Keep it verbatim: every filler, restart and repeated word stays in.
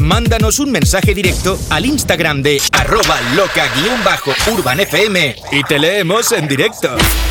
Mándanos un mensaje directo al Instagram de arroba loca-urbanfm y te leemos en directo.